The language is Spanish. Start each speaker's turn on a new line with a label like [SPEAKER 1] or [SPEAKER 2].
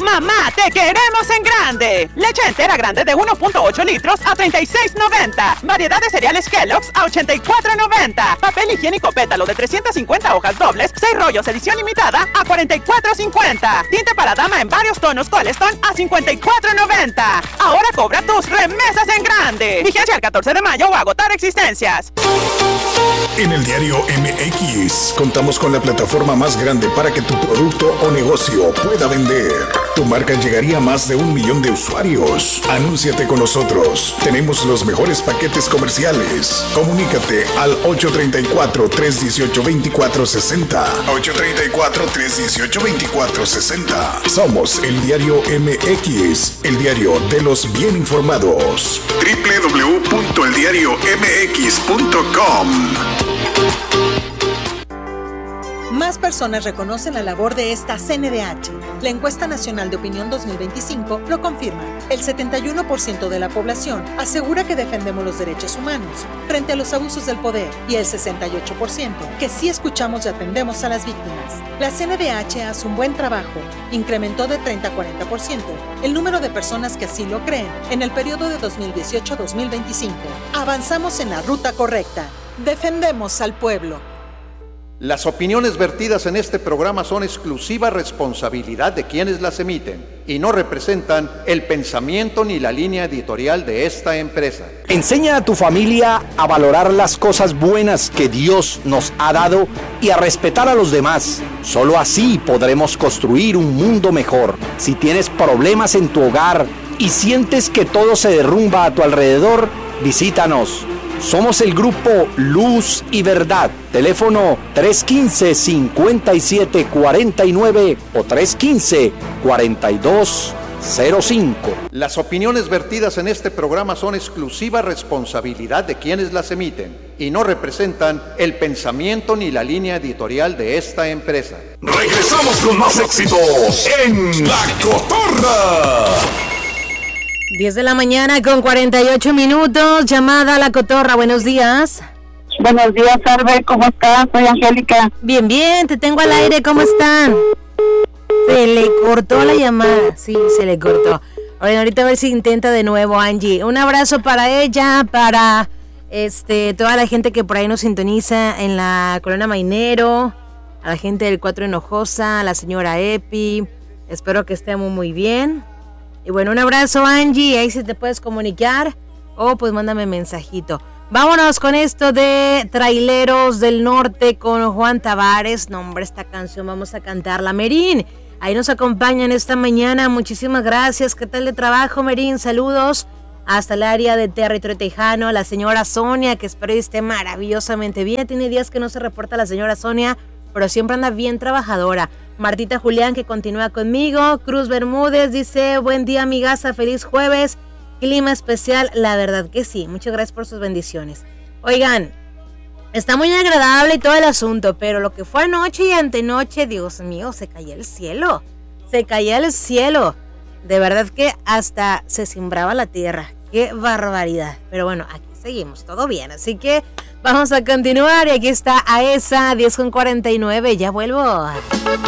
[SPEAKER 1] Mamá, te queremos en grande. Leche entera grande de 1.8 litros a $36.90. Variedad de cereales Kellogg's a $84.90. Papel higiénico pétalo de 350 hojas dobles, 6 rollos edición limitada a $44.50. Tinte para dama en varios tonos Coleston a $54.90. Ahora cobra tus remesas en grande. Vigencia el 14 de mayo o agotar existencias.
[SPEAKER 2] En el diario MX contamos con la plataforma más grande para que tu producto o negocio pueda vender. Tu marca llegaría a más de 1 millón de usuarios. Anúnciate con nosotros. Tenemos los mejores paquetes comerciales. Comunícate al 834-318-2460. 834-318-2460. Somos el diario MX, el diario de los bien informados. www.eldiariomx.com.
[SPEAKER 3] Más personas reconocen la labor de esta CNDH. La encuesta nacional de opinión 2025 lo confirma. El 71% de la población asegura que defendemos los derechos humanos frente a los abusos del poder y el 68% que sí escuchamos y atendemos a las víctimas. La CNDH hace un buen trabajo. Incrementó de 30 a 40% el número de personas que así lo creen en el periodo de 2018 a 2025. Avanzamos en la ruta correcta. Defendemos al pueblo.
[SPEAKER 4] Las opiniones vertidas en este programa son exclusiva responsabilidad de quienes las emiten y no representan el pensamiento ni la línea editorial de esta empresa.
[SPEAKER 5] Enseña a tu familia a valorar las cosas buenas que Dios nos ha dado y a respetar a los demás. Solo así podremos construir un mundo mejor. Si tienes problemas en tu hogar y sientes que todo se derrumba a tu alrededor, visítanos. Somos el grupo Luz y Verdad. Teléfono 315-5749 o 315-4205.
[SPEAKER 4] Las opiniones vertidas en este programa son exclusiva responsabilidad de quienes las emiten y no representan el pensamiento ni la línea editorial de esta empresa.
[SPEAKER 2] Regresamos con más éxitos en La Cotorra.
[SPEAKER 6] 10 de la mañana con 48 minutos. Llamada a La Cotorra. Buenos días.
[SPEAKER 7] Buenos días, Arbe. ¿Cómo estás? Soy Angélica.
[SPEAKER 6] Bien, bien. Te tengo al aire. ¿Cómo están? Se le cortó la llamada. Sí, se le cortó. Ahorita a ver si intenta de nuevo, Angie. Un abrazo para ella, para toda la gente que por ahí nos sintoniza en la Colonia Mainero, a la gente del 4 Hinojosa, a la señora Epi. Espero que estemos muy bien. Y bueno, un abrazo, Angie, ahí si te puedes comunicar o pues mándame mensajito. Vámonos con esto de Traileros del Norte con Juan Tavares. No, hombre, esta canción vamos a cantarla. Merín, ahí nos acompañan esta mañana. Muchísimas gracias. ¿Qué tal de trabajo, Merín? Saludos hasta el área de territorio tejano. La señora Sonia, que espero que esté maravillosamente bien. Tiene días que no se reporta la señora Sonia, pero siempre anda bien trabajadora. Martita Julián, que continúa conmigo. Cruz Bermúdez dice, buen día, amigaza, feliz jueves. Clima especial, la verdad que sí. Muchas gracias por sus bendiciones. Oigan, está muy agradable y todo el asunto, pero lo que fue anoche y antenoche, Dios mío, se caía el cielo. Se caía el cielo. De verdad que hasta se cimbraba la tierra. Qué barbaridad. Pero bueno, aquí seguimos, todo bien. Así que vamos a continuar y aquí está AESA 10:49. Ya vuelvo.